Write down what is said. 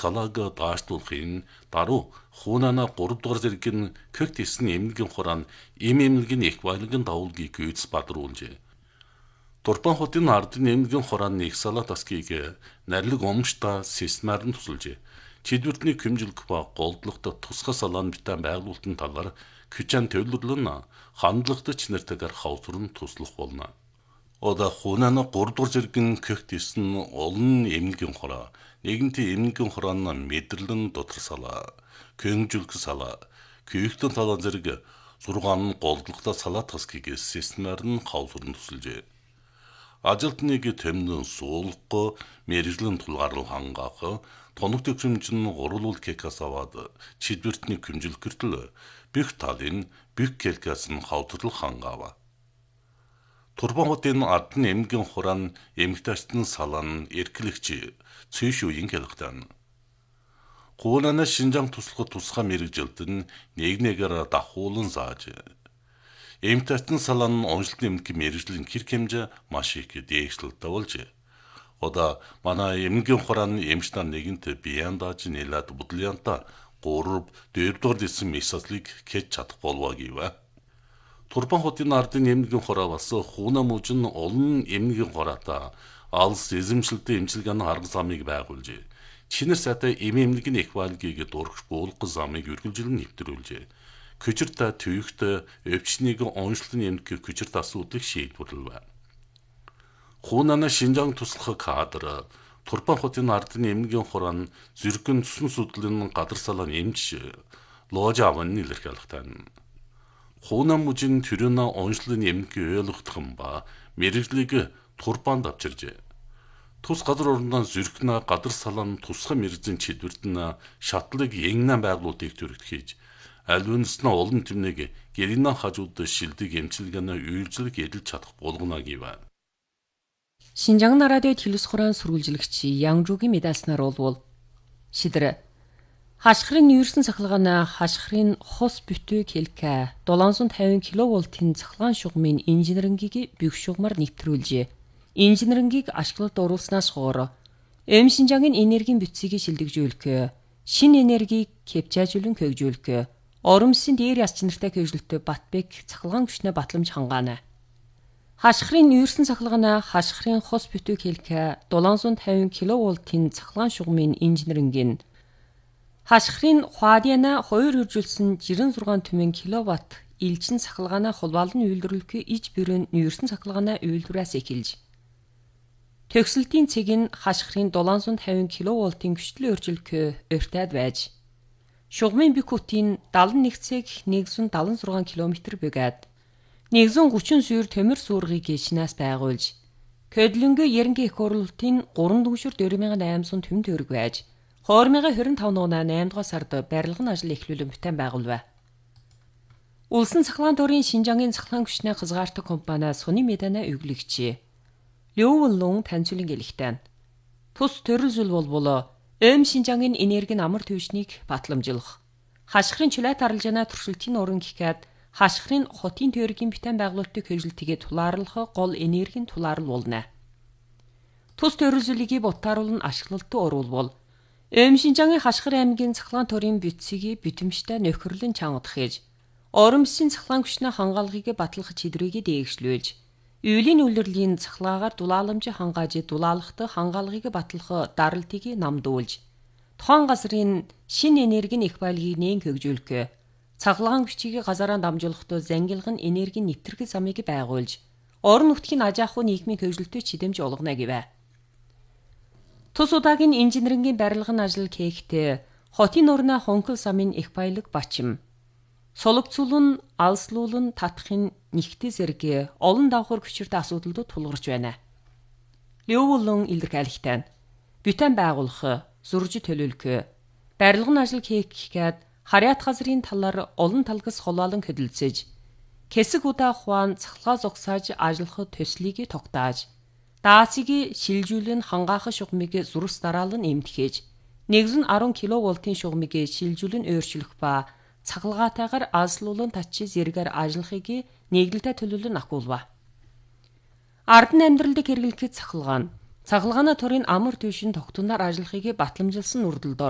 салааг даашлуулахын даруй хуунана 3 дугаар зэргийн көгт исэн эмнэлгийн хураан эмнэлгийн их баялагын давуулгийг гүйц бадруулжээ. Турпан хотын ардын эмнэлгийн хурааны их салаа таскийг нарилэг омшта системаар нь тусалжээ. Чидвэртний хэмжилх ба голдлогтой тусгай салааны битэн байгуулалтын талаар күчэн төвлөрлөн хандлагатай нэртэйгээр хавцрын туслах болно. Ода хуунана 3 дугаар зэргийн көгт исэн олон эмнэлгийн хураа нэгэнтийн эмнэлгийн хурааны мэдрэлэн дотор салаа, хэмжилх салаа, күйхтэн салаа зэрэг 6 голдлогтой салаа таскийг системаар нь хавцрын тусалжээ. Ажилтныг тэмнэн суулгах, мэрэгжлийн тулгаарлал хангаах, тоног төвчмжин гурвуулт кекас аваад чидвэртний хэмжилх гэртэл бүх талын бүх келкас нь хавтарлах хангаава. Турпан хотын ардын эмнэлгийн хураан эмгтээчдэн салаан эрхлэгч цүйш үеийн хэлхтэн. Хуунана Шинжаан туслахад тусгай мэрэгжилд нь нэг-нэгээр дахуулан зааж. Эмгтээчдэн салаан онцлог эмнэлгийн мэрэгжлийн хэрэг хэмжээ маш их дээшлэлтэй болж. Ода манай эмнэлгийн хураан эмчнэр нэгэнт биеэн дааж нэлээд будлянта 3 4 дисэн месаслыг хийж чадах болвоо гэв. Турпан хотын ардын эмнэлгийн хураа бас хуунаа мужин олон эмнэлгийн хураатаа алс эзэмшилтэй эмчилгээний арга замыг байгуулжээ. Чинэр сайтай эмнэлгийн их баялагийг дургах буулгах замыг үргэлжлэн нэвтрүүлжээ. Күчирта төвөгт өвчнийг онцлон эмнэлгийн күчирт асуудлыг шийдвэрлэв. Хуунана Шинжаан туслах кадр Турпан хотын ардын эмнэлгийн хураан зүрхэн цусан судлалын гадар салаан эмч Ложа аван илэрхийлэхтэн. Хуунан мужийн төрөна онцлын эмнэлгийн ойлгохтон ба мэрэгжлийг Турпанд авчиржээ. Тус газар орноо зүрхнэ гадар салаан тусгай мэрэгжлийн чидвэртэн шатлыг янгнан байгуулалтыг төрөгт хийж альвынснаа олон тэмнийг гэрийнэ хажууд шилдэг эмчилгээний үйлчлэг эдэлж чадах болгоно гэв. Шинжаан радио телевиз хураан сурвалжлагч Янжуугийн медалснаар болвол шидэр хашхрын нүүрсэн цахилгаана хашхрын хос бүтэг хэлкэ 750 кВт-ийн цахилгаан шугамын инженерингийг бүх шугамар нэвтрүүлжээ. Инженерингийг ашиглалт оруулснаас хойш Шинжаангийн энергийн бүтцийг шилдэгжүүлэх, шин энергийг кэпчажүүлэн хөгжүүлэх, оромсын дээр яс чанартай хөгжөлтөй Батбек цахилгаан хүчнээ батламж хангаана. Хашхрын нүүрсэн цахилгаана хашхрын хос бүтэг хэлкэ 750 кВт-ийн цахилгаан шугамын инженерингийн хашхрын хуадяна 2 үржүүлсэн 96 түмэн киловатт илчин цахилгаана хулбаалны үйлдвэрлэхгүй иж бүрэн нүүрсэн цахилгаана үйлдвэраас эхэлж. Төгсөлтийн цэг нь хашхрын 750 кВт-ийн хүчлээ өржүүлэх өртөд байж. Шугамын бик хүтийн 71 цэг 176 км бөгөөд 130 суур төмөр суургийг шинаас байгуулж. Көдлөнгө ерөнхий их хурлын 3 дүгшүр 4800 түмэн төгрөг байж. 2025 оны 8 дугаар сард барилгын ажил эхлүүлэн бүтээн байгуулв. Улсын цахилгаан төрийн Шинжаангийн цахилгаан хүчний хязгаартах компани Сони Медана өглөгч Лёвлун таньцуулан гэлэхтэн. Тус төрөлжил болбол Шинжаангийн энергийн амар төвшнийг батламжуулах. Хашхрын чулаа таралжана туршилтын уран гэхэд хашхрын хотын төргийн бүтээн байгуулалтыг хөгжүүлтэйгээ тулаарлах гол энергийн тулаарл болно. Тус төрөлжлийг ботааруулн ашиглалтад оруулбол Шинжаангийн хашхар аймгийн цахилгаан төрийн бүтцийг бүтэмжтэй нөхөрлөн чангадах гэж оромсын цахилгаан хүчний хангаалгыг батлах чидрийг дээгшлүүлж үйлийн үйлрлийн цахилгаагаар дулааламж хангааж дулаалгах хангаалгыг батлах даралтыг намдуулж тухайн газрын шин энергийн их баялагийг нээн хөгжүүлэх цахилгаан хүчийг газараа дамжуулахдаа зангилгын энергийн нэвтрэх замыг байгуулж орон нутгийн аж ахуй нийгмийн хөгжөлтөд чидэмж олгоно гэв. Тус удаагийн инженерингийн барилгын ажил хийхдээ хотын орны хонхол замын их баялаг бачим. Сологцуулан, алслуулан татахын нэгтэй зэрэг олон давхар хүчиртэй асуудалд тулгарч байна. Лёвлун илэрхийлэхтэн бүтээн байгуулах, зурж төлөвлөх, барилгын ажил хийхэд харьяат газрын талаар олон талгас холоолон хөдөлцөж, хэсэг удаа хуан цахилгаан зогсааж ажиллахад төслийг тогтааж, даацыг шилжүүлэн хангаах шугамыг зурс дараалан эмтгэж, 110 кВт-ийн шугамыг шилжүүлэн өөрчлөх ба цахилгаатайгаар алслуулан татчи зэрэгээр ажиллахыг нийгэлтэй төлөвлөн ахуулва. Ардны амьдралд хэрэглэх цахилгаан, цахилгааны төрийн амар төвшин тогтноор ажиллахыг батламжилсан үрдэлд